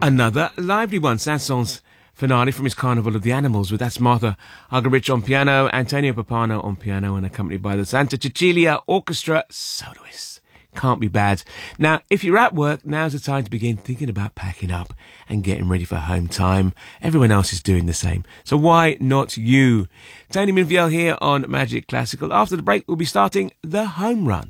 Another lively one, Saint-Saëns finale from his Carnival of the Animals, with that's Martha Argerich on piano, Antonio Pappano on piano, and accompanied by the Santa Cecilia Orchestra soloists. Can't be bad. Now, if you're at work, now's the time to begin thinking about packing up and getting ready for home time. Everyone else is doing the same, so why not you? Tony Minviel here on Magic Classical. After the break, we'll be starting the home run.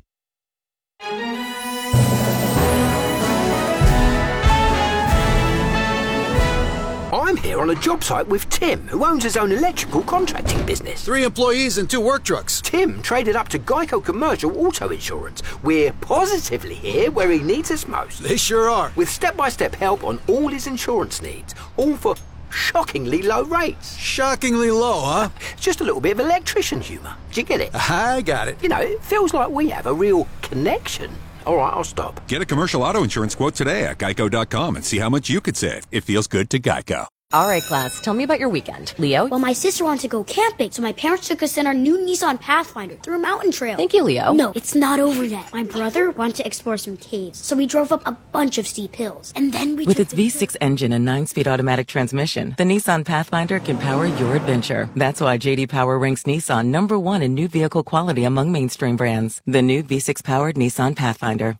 I'm here on a job site with Tim, who owns his own electrical contracting business. 3 employees and 2 work trucks. Tim traded up to Geico Commercial Auto Insurance. We're positively here where he needs us most. They sure are. With step-by-step help on all his insurance needs, all for shockingly low rates. Shockingly low, huh? Just a little bit of electrician humour. Do you get it? I got it. You know, it feels like we have a real connection. All right, I'll stop. Get a commercial auto insurance quote today at geico.com and see how much you could save. It feels good to Geico. All right, class, tell me about your weekend. Leo? Well, my sister wanted to go camping, so my parents took us in our new Nissan Pathfinder through a mountain trail. Thank you, Leo. No, it's not over yet. My brother wanted to explore some caves, so we drove up a bunch of steep hills. And then we With its V6 engine and 9-speed automatic transmission, the Nissan Pathfinder can power your adventure. That's why J.D. Power ranks Nissan #1 in new vehicle quality among mainstream brands. The new V6-powered Nissan Pathfinder.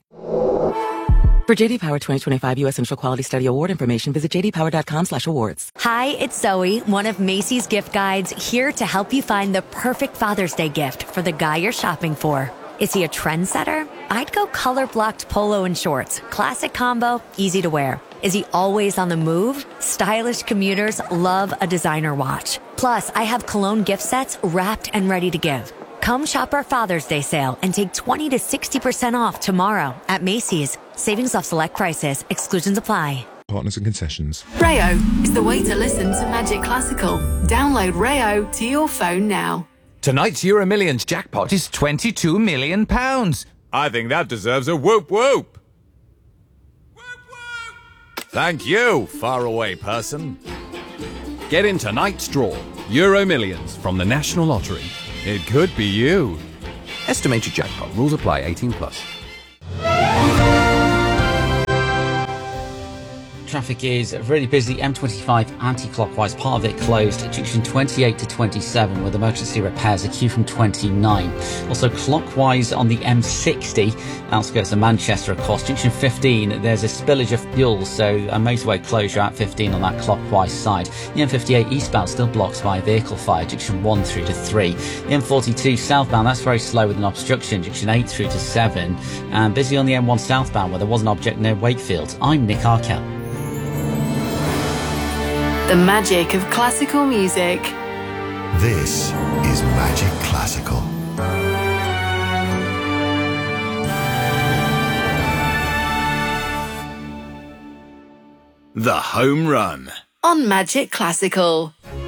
For J.D. Power 2025 U.S. Central Quality Study Award information, visit jdpower.com/awards. Hi, it's Zoe, one of Macy's gift guides, here to help you find the perfect Father's Day gift for the guy you're shopping for. Is he a trendsetter? I'd go color-blocked polo and shorts. Classic combo, easy to wear. Is he always on the move? Stylish commuters love a designer watch. Plus, I have cologne gift sets wrapped and ready to give. Come shop our Father's Day sale and take 20 to 60% off tomorrow at Macy's. Savings off select prices. Exclusions apply. Partners and concessions. Rayo is the way to listen to Magic Classical. Download Rayo to your phone now. Tonight's Euro Millions jackpot is £22 million. I think that deserves a whoop whoop. Whoop whoop. Thank you, faraway person. Get in tonight's draw. Euro Millions from the National Lottery. It could be you. Estimated jackpot. Rules apply. 18+. Traffic is really busy. M25 anti-clockwise, part of it closed at junction 28 to 27 with emergency repairs, a queue from 29. Also clockwise on the M60, outskirts of Manchester, of course, junction 15, there's a spillage of fuel, so a motorway closure at 15 on that clockwise side. The M58 eastbound still blocked by vehicle fire, junction 1 through to 3. The M42 southbound, that's very slow with an obstruction, junction 8 through to 7. And busy on the M1 southbound where there was an object near Wakefield. I'm Nick Arkell. The magic of classical music. This is Magic Classical. The Home Run On Magic Classical.